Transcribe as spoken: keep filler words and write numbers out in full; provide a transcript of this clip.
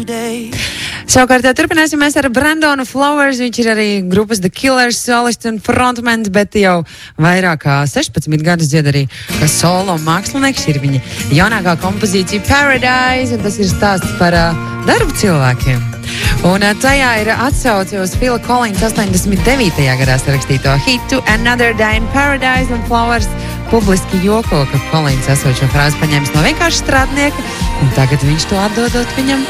Savukārt, turpināsim mēs ar Brandonu Flowers. Viņš ir arī grupas The Killers solists un frontmens, bet jau vairāk kā sešpadsmit gadus dzied arī kā solo mākslinieks. Ir viņa jaunākā kompozīcija Paradise, un tas ir stāsts par uh, darbu cilvēkiem. Un uh, tajā ir atsauce uz Phil Collins astoņdesmit devītajā gadā sarakstīto hit To Another Day in Paradise, un Flowers publiski joko, ka Collins esot šo frāzi paņēmis no vienkārši strādnieka, un tagad viņš to atdodot viņam